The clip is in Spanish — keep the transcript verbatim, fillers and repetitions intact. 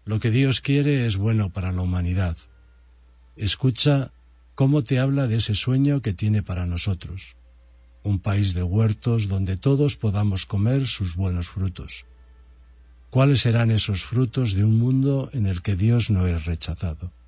Lo que Dios quiere es bueno para la humanidad. Escucha cómo te habla de ese sueño que tiene para nosotros. Un país de huertos donde todos podamos comer sus buenos frutos. ¿Cuáles serán esos frutos de un mundo en el que Dios no es rechazado?